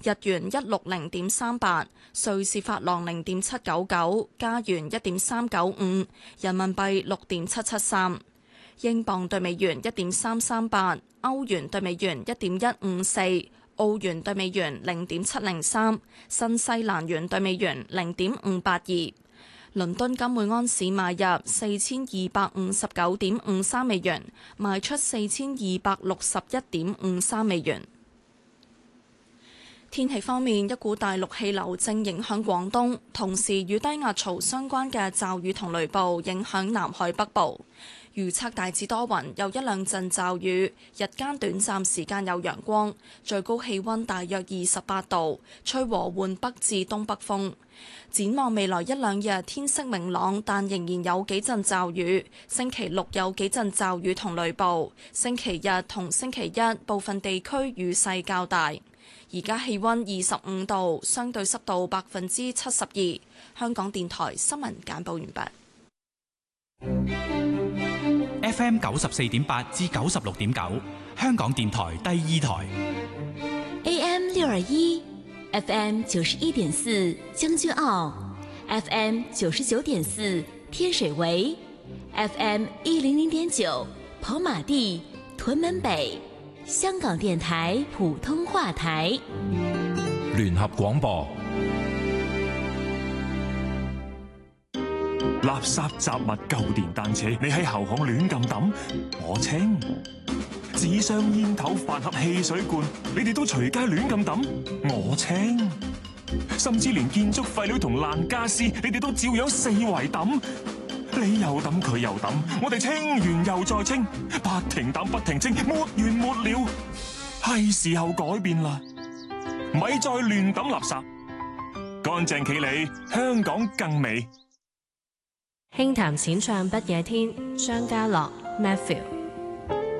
日元160.38，瑞士法郎0.799，加元1.395，人民幣6.773，英鎊對美元1.338，歐元對美元1.154，澳元對美元0.703，新西蘭元對美元0.582。倫敦金每安士買入4259.53美元，賣出4261.53美元。天氣方面，一股大陸氣流正影響廣東，同時與低壓槽相關嘅驟雨同雷暴影響南海北部。預測大致多雲，有一兩陣驟雨，日間短暫時間有陽光，最高氣溫大約28度，吹和緩北至東北風。展望未來一兩日天色明朗，但仍然有幾陣驟雨。星期六有幾陣驟雨同雷暴，星期日同星期一部分地區雨勢較大。而家氣溫25度，相對濕度72%。香港電台新聞簡報完畢。 FM 94.8至96.9，香港電台第二台。 AM 621。FM 91.4將軍澳 ，FM 99.4天水圍 ，FM 100.9跑馬地屯門北，香港電台普通話台。 聯合廣播。垃圾雜物舊電單車，你喺後巷亂咁抌，我清；紙箱煙頭飯盒汽水罐，你哋都隨街亂咁抌，我清；甚至連建築廢料同爛家私，你哋都照樣四圍抌，你又抌佢又抌，我哋清完又再清，不停抌不停清，沒完沒了。係時候改變啦，咪再亂抌垃圾，乾淨企理，香港更美。 輕談淺唱不夜天，張家樂 Matthew。